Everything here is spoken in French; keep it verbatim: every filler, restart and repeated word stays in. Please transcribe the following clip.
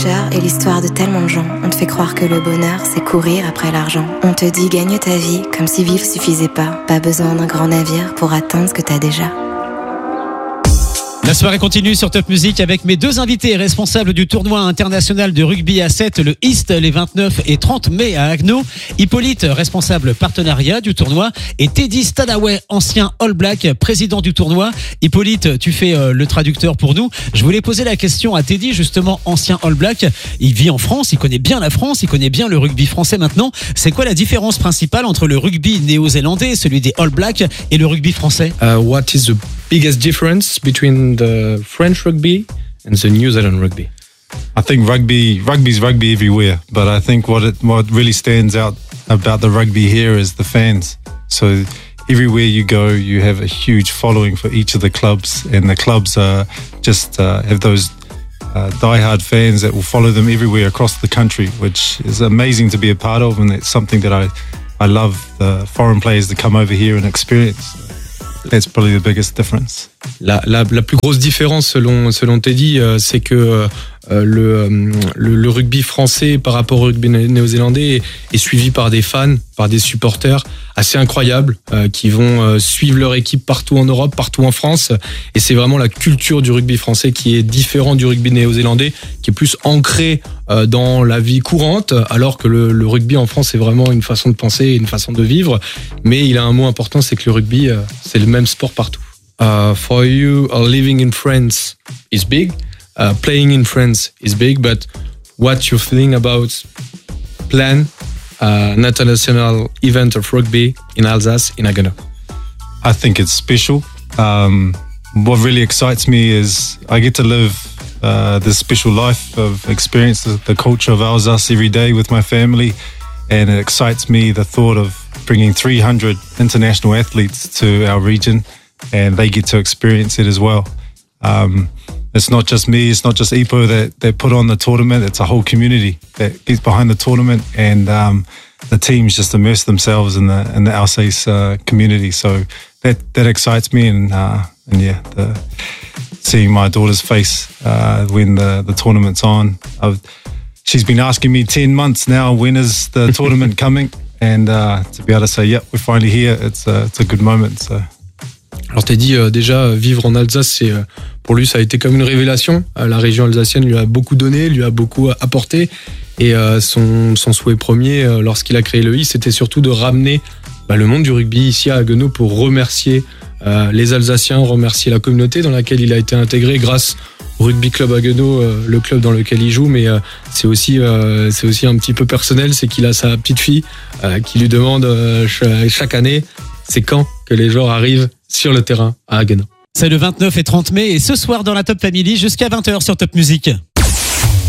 Et l'histoire de tellement de gens. On te fait croire que le bonheur, c'est courir après l'argent. On te dit gagne ta vie, comme si vivre suffisait pas. Pas besoin d'un grand navire pour atteindre ce que t'as déjà. La soirée continue sur Top Music avec mes deux invités responsables du tournoi international de rugby à sept, le East, les vingt-neuf et trente mai à Haguenau. Hippolyte, responsable partenariat du tournoi, et Teddy Stadaway, ancien All Black, président du tournoi. Hippolyte, tu fais euh, le traducteur pour nous. Je voulais poser la question à Teddy, justement ancien All Black. Il vit en France, il connaît bien la France, il connaît bien le rugby français maintenant. C'est quoi la différence principale entre le rugby néo-zélandais, celui des All Blacks, et le rugby français? Uh, what is the biggest difference between the French rugby and the New Zealand rugby? I think rugby, rugby's rugby everywhere, but I think what it, what really stands out about the rugby here is the fans. So everywhere you go, you have a huge following for each of the clubs, and the clubs uh, just uh, have those uh, diehard fans that will follow them everywhere across the country, which is amazing to be a part of, and it's something that I, I love the foreign players to come over here and experience. That's probably the biggest difference. La, la, la plus grosse différence selon, selon Teddy, euh, c'est que euh, le, le, le rugby français par rapport au rugby néo-zélandais est, est suivi par des fans, par des supporters assez incroyables euh, qui vont euh, suivre leur équipe partout en Europe, partout en France. Et c'est vraiment la culture du rugby français qui est différente du rugby néo-zélandais, qui est plus ancrée euh, dans la vie courante, alors que le, le rugby en France, c'est vraiment une façon de penser et une façon de vivre. Mais il a un mot important, c'est que le rugby, euh, c'est le même sport partout. Uh, for you, uh, living in France is big. Uh, playing in France is big. But what you feeling about plan uh, an international event of rugby in Alsace in Haguenau? I think it's special. Um, what really excites me is I get to live uh, this special life of experience the, the culture of Alsace every day with my family, and it excites me the thought of bringing three hundred international athletes to our region, and they get to experience it as well. Um, it's not just me, it's not just Ipo that, that put on the tournament, it's a whole community that gets behind the tournament, and um, the teams just immerse themselves in the in the Alsace uh, community. So that that excites me, and uh, and yeah, the, seeing my daughter's face uh, when the, the tournament's on. I've, she's been asking me ten months now, when is the tournament coming? And uh, to be able to say, yep, we're finally here, it's a, it's a good moment. So. Alors t'as dit euh, déjà vivre en Alsace, c'est euh, pour lui ça a été comme une révélation. Euh, la région alsacienne lui a beaucoup donné, lui a beaucoup apporté, et euh, son son souhait premier euh, lorsqu'il a créé le I, c'était surtout de ramener bah, le monde du rugby ici à Haguenau pour remercier euh, les Alsaciens, remercier la communauté dans laquelle il a été intégré grâce au Rugby Club Haguenau, euh, le club dans lequel il joue. Mais euh, c'est aussi euh, c'est aussi un petit peu personnel, c'est qu'il a sa petite fille euh, qui lui demande euh, chaque année, c'est quand que les joueurs arrivent sur le terrain à Haguenau. C'est le vingt-neuf et trente mai, et ce soir dans la Top Family jusqu'à vingt heures sur Top Music.